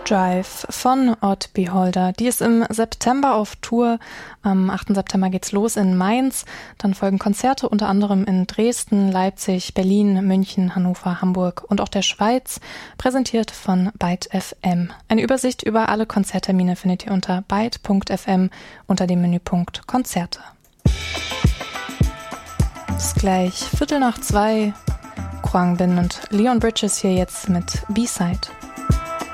Drive von Odd Beholder. Die ist im September auf Tour. Am 8. September geht's los in Mainz. Dann folgen Konzerte unter anderem in Dresden, Leipzig, Berlin, München, Hannover, Hamburg und auch der Schweiz, präsentiert von Byte FM. Eine Übersicht über alle Konzerttermine findet ihr unter byte.fm unter dem Menüpunkt Konzerte. Es ist gleich 1:15. Kwang Bin und Leon Bridges hier jetzt mit B-Side.